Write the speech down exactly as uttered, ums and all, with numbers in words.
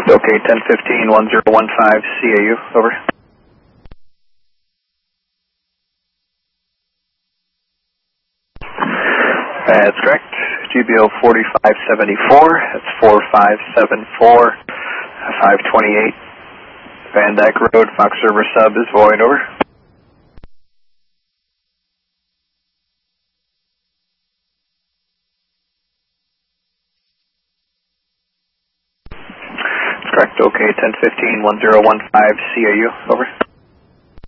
Okay, ten fifteen, one zero one five, C A U, over. That's correct. G B O forty-five seventy-four, that's four five seven four, five twenty-eight. Van Dyke Road, Fox Server Sub is void, over. Correct, okay, ten fifteen, one zero one five, C A U, over.